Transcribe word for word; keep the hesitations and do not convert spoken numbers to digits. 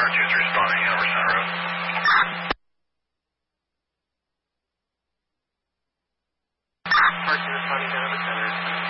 Star two's responding, Hanover Center Road. Star two responding, Hanover Center.